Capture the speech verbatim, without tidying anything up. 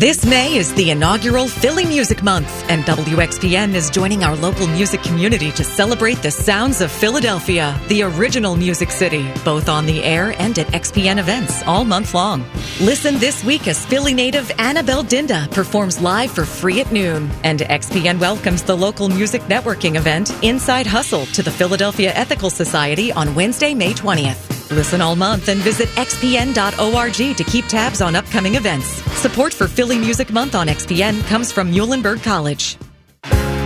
This May is the inaugural Philly Music Month, and W X P N is joining our local music community to celebrate the sounds of Philadelphia, the original music city, both on the air and at X P N events all month long. Listen this week as Philly native Annabelle Dinda performs live for free at noon, and X P N welcomes the local music networking event Inside Hustle to the Philadelphia Ethical Society on Wednesday, May twentieth. Listen all month and visit x p n dot org to keep tabs on upcoming events. Support for Philly Music Month on X P N comes from Muhlenberg College.